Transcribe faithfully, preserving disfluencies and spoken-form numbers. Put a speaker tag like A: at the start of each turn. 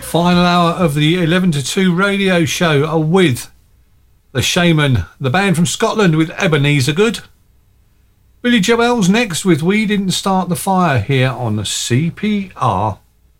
A: Final hour of the eleven to two radio show are with The Shaman, the band from Scotland, with Ebenezer Good. Billy Joel's next with We Didn't Start the Fire here on C P R.